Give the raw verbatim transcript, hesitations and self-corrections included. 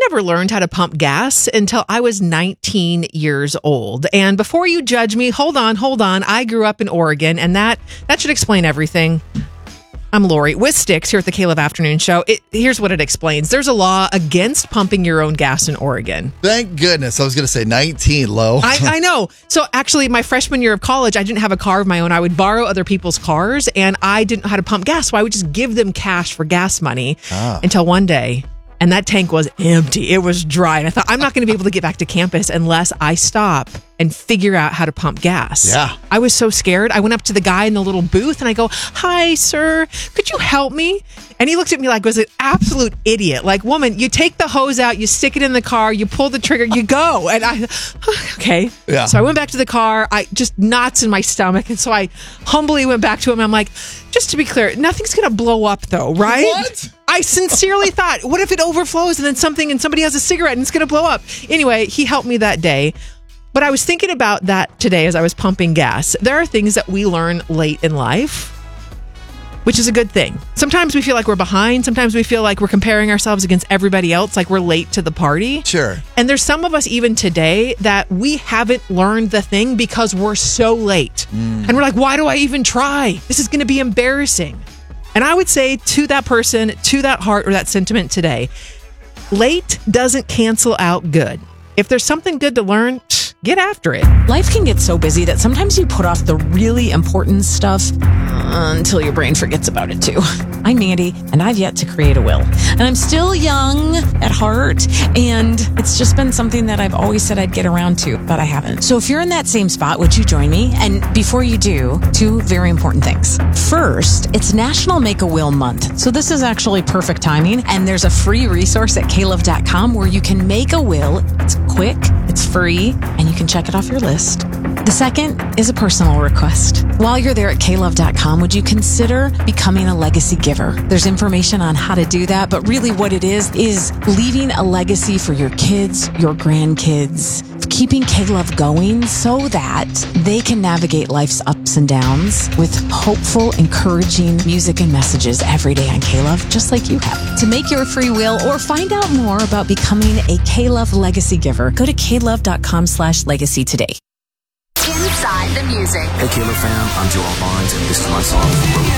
never learned how to pump gas until I was nineteen years old. And before you judge me, hold on, hold on. I grew up in Oregon, and that that should explain everything. I'm Lori with Sticks here at the K-Love Afternoon Show. It, here's what it explains. There's a law against pumping your own gas in Oregon. Thank goodness. I was going to say nineteen, low. I, I know. So actually, my freshman year of college, I didn't have a car of my own. I would borrow other people's cars, and I didn't know how to pump gas, so I would just give them cash for gas money ah. until one day. And that tank was empty. It was dry. And I thought, I'm not going to be able to get back to campus unless I stop and figure out how to pump gas. Yeah. I was so scared. I went up to the guy in the little booth and I go, "Hi, sir. Could you help me?" And he looked at me like I was an absolute idiot. Like, woman, you take the hose out, you stick it in the car, you pull the trigger, you go. And I, okay. Yeah. So I went back to the car. I just knots in my stomach. And so I humbly went back to him. I'm like, just to be clear, nothing's going to blow up though, right? What? I sincerely thought, what if it overflows and then something and somebody has a cigarette and it's going to blow up? Anyway, he helped me that day. But I was thinking about that today as I was pumping gas. There are things that we learn late in life, which is a good thing. Sometimes we feel like we're behind. Sometimes we feel like we're comparing ourselves against everybody else, like we're late to the party. Sure. And there's some of us even today that we haven't learned the thing because we're so late. Mm. And we're like, why do I even try? This is going to be embarrassing. And I would say to that person, to that heart or that sentiment today, late doesn't cancel out good. If there's something good to learn, get after it. Life can get so busy that sometimes you put off the really important stuff uh, until your brain forgets about it too. I'm Mandy, and I've yet to create a will. And I'm still young at heart, and it's just been something that I've always said I'd get around to, but I haven't. So if you're in that same spot, would you join me? And before you do, two very important things. First, it's National Make a Will Month. So this is actually perfect timing, and there's a free resource at K love dot com where you can make a will. It's quick, it's free, and you can check it off your list. The second is a personal request. While you're there at K love dot com, would you consider becoming a legacy giver? There's information on how to do that, but really what it is, is leaving a legacy for your kids, your grandkids, keeping K-Love going so that they can navigate life's ups and downs with hopeful, encouraging music and messages every day on K-Love, just like you have. To make your free will or find out more about becoming a K-Love legacy giver, go to K love dot com slash legacy today. Inside the music. Hey, K-Love fam, I'm Joel Barnes, and this is my song.